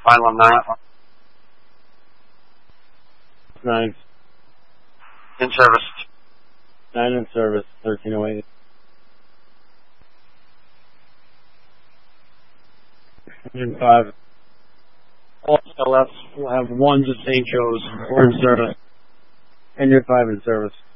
final on that one. Nice. In service. 9 in service, 1308. Engine 5. All LFs will have 1 to St. Joe's or in service. Engine 5 in service.